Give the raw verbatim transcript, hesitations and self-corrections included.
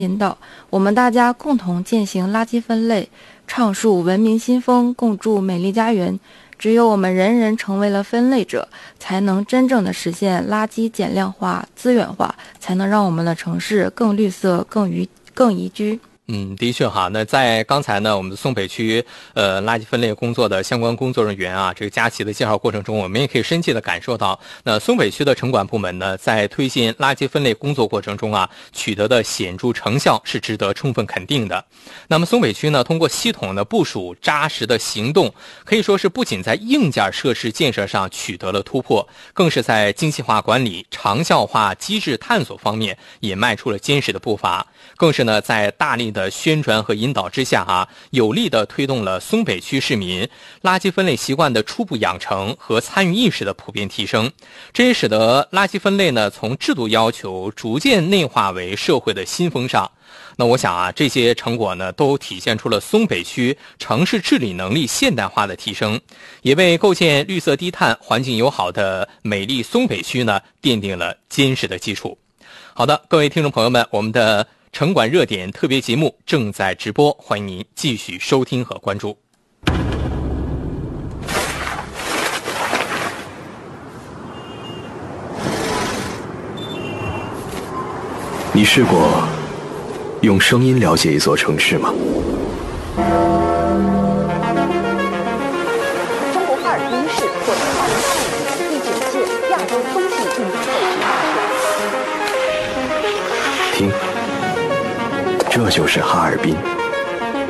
引导，我们大家共同践行垃圾分类，倡树文明新风，共筑美丽家园。只有我们人人成为了分类者，才能真正的实现垃圾减量化、资源化，才能让我们的城市更绿色、更宜更宜居。 嗯，的确哈。那在刚才呢，我们的松北区呃垃圾分类工作的相关工作人员啊，这个佳琪的介绍过程中，我们也可以深切的感受到，那松北区的城管部门呢，在推进垃圾分类工作过程中啊，取得的显著成效是值得充分肯定的。那么松北区呢，通过系统的部署、扎实的行动，可以说是不仅在硬件设施建设上取得了突破，更是在精细化管理、长效化机制探索方面也迈出了坚实的步伐，更是呢在大力的宣传和引导之下啊，有力的推动了松北区市民垃圾分类习惯的初步养成和参与意识的普遍提升。这也使得垃圾分类呢从制度要求逐渐内化为社会的新风尚。那我想啊，这些成果呢都体现出了松北区城市治理能力现代化的提升，也为构建绿色低碳、环境友好的美丽松北区呢奠定了坚实的基础。好的，各位听众朋友们，我们的城管热点特别节目正在直播，欢迎您继续收听和关注。 你试过用声音了解一座城市吗？ 中国哈尔滨市获得二零二五年第九届亚洲风景运动会大奖。 听，这就是哈尔滨。